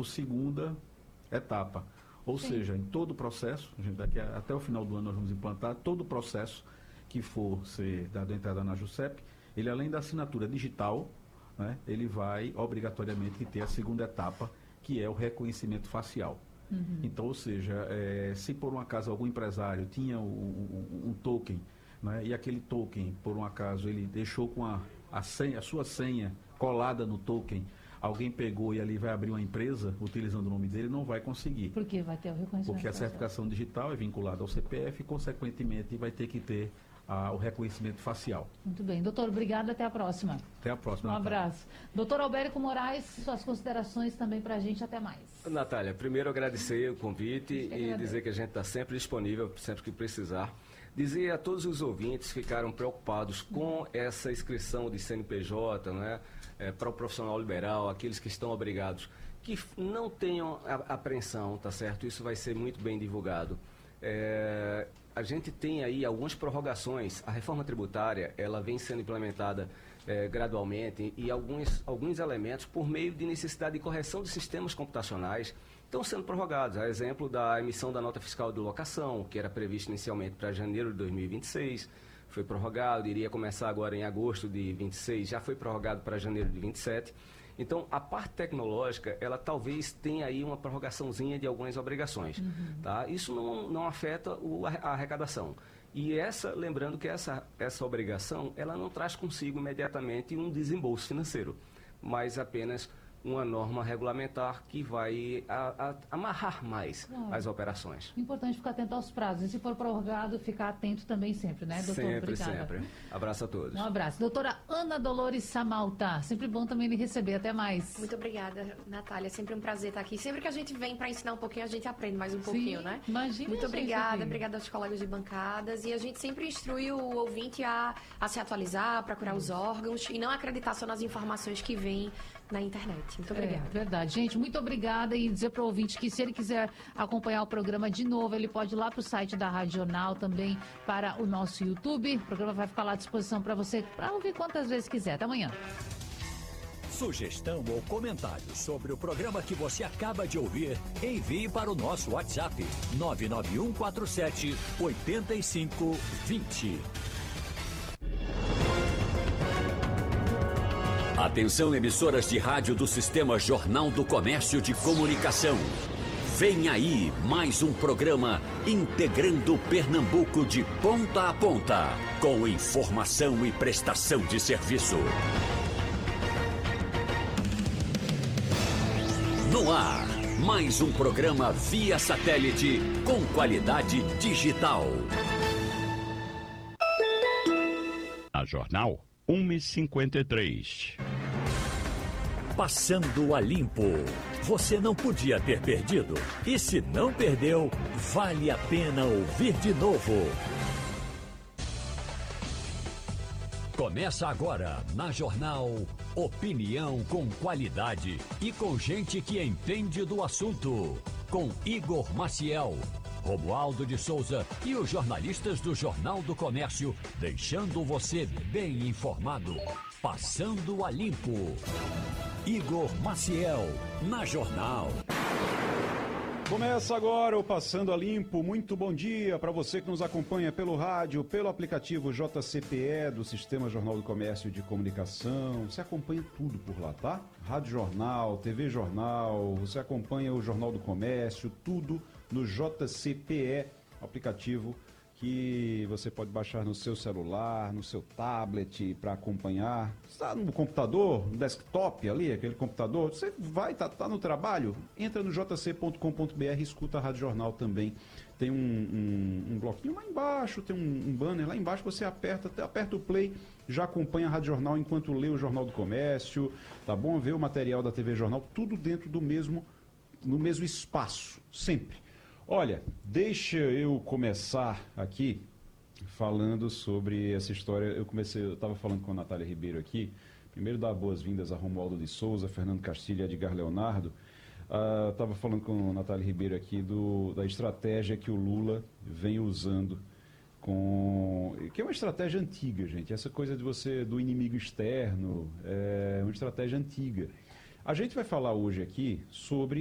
por segunda etapa. Ou seja, em todo o processo, daqui até o final do ano nós vamos implantar todo o processo que for ser dado entrada na JUSEP, ele além da assinatura digital, né, ele vai obrigatoriamente ter a segunda etapa, que é o reconhecimento facial. Então, ou seja, se por um acaso algum empresário tinha um token, né, e aquele token, por um acaso, ele deixou com a sua senha colada no token, alguém pegou e ali vai abrir uma empresa utilizando o nome dele, não vai conseguir. Porque vai ter o reconhecimento. Porque a certificação digital é vinculada ao CPF e, consequentemente, vai ter que ter o reconhecimento facial. Muito bem. Doutor, obrigado. Até a próxima. Até a próxima. Um abraço. Doutor Albérico Moraes, suas considerações também para a gente. Até mais. Natália, primeiro agradecer o convite e dizer que a gente está sempre disponível, sempre que precisar. Dizer a todos os ouvintes que ficaram preocupados com essa inscrição de CNPJ, né, para o profissional liberal, aqueles que estão obrigados, que não tenham apreensão, tá certo? Isso vai ser muito bem divulgado. A gente tem aí algumas prorrogações. A reforma tributária, ela vem sendo implementada gradualmente e alguns elementos, por meio de necessidade de correção de sistemas computacionais, estão sendo prorrogados. A exemplo da emissão da nota fiscal de locação, que era prevista inicialmente para janeiro de 2026, foi prorrogado, iria começar agora em agosto de 26, já foi prorrogado para janeiro de 27. Então, a parte tecnológica, ela talvez tenha aí uma prorrogaçãozinha de algumas obrigações. Tá? Isso não afeta a arrecadação. E lembrando que essa obrigação, ela não traz consigo imediatamente um desembolso financeiro, mas apenas uma norma regulamentar que vai amarrar mais as operações. Importante ficar atento aos prazos. E se for prorrogado, ficar atento também sempre, né, doutor? Sempre, obrigada. sempre. Abraço a todos. Um abraço. Doutora Ana Dolores Samalta, sempre bom também lhe receber. Até mais. Muito obrigada, Natália. Sempre um prazer estar aqui. Sempre que a gente vem para ensinar um pouquinho, a gente aprende mais um pouquinho, né? Imagina. Muito obrigada. Obrigada aos colegas de bancadas. E a gente sempre instrui o ouvinte a se atualizar, a procurar os órgãos e não acreditar só nas informações que vêm na internet. Muito obrigada. Verdade. Gente, muito obrigada e dizer para o ouvinte que se ele quiser acompanhar o programa de novo, ele pode ir lá para o site da Rádio Jornal, também para o nosso YouTube. O programa vai ficar lá à disposição para você, para ouvir quantas vezes quiser. Até amanhã. Sugestão ou comentário sobre o programa que você acaba de ouvir, envie para o nosso WhatsApp 99147 8520. Atenção, emissoras de rádio do Sistema Jornal do Comércio de Comunicação. Vem aí mais um programa integrando Pernambuco de ponta a ponta, com informação e prestação de serviço. No ar, mais um programa via satélite com qualidade digital. A Jornal 1h53. Passando a limpo. Você não podia ter perdido. E se não perdeu, vale a pena ouvir de novo. Começa agora na Jornal opinião com qualidade e com gente que entende do assunto. Com Igor Maciel, Romualdo de Souza e os jornalistas do Jornal do Comércio, deixando você bem informado. Passando a limpo. Igor Maciel, na Jornal. Começa agora o Passando a Limpo. Muito bom dia para você que nos acompanha pelo rádio, pelo aplicativo JCPE do Sistema Jornal do Comércio e de Comunicação. Você acompanha tudo por lá, tá? Rádio Jornal, TV Jornal, você acompanha o Jornal do Comércio, tudo no JCPE, aplicativo que você pode baixar no seu celular, no seu tablet para acompanhar. Está no computador, no desktop ali, aquele computador, você vai, tá no trabalho, entra no jc.com.br e escuta a Rádio Jornal também. Tem um bloquinho lá embaixo, tem um banner lá embaixo, você aperta o play, já acompanha a Rádio Jornal enquanto lê o Jornal do Comércio, tá bom? Vê o material da TV Jornal, tudo dentro no mesmo espaço, sempre. Olha, deixa eu começar aqui falando sobre essa história. Eu estava falando com a Natália Ribeiro aqui, primeiro dar boas-vindas a Romualdo de Souza, Fernando Castilho e Edgar Leonardo. Estava falando com a Natália Ribeiro aqui da estratégia que o Lula vem usando, que é uma estratégia antiga, gente. Essa coisa do inimigo externo é uma estratégia antiga. A gente vai falar hoje aqui sobre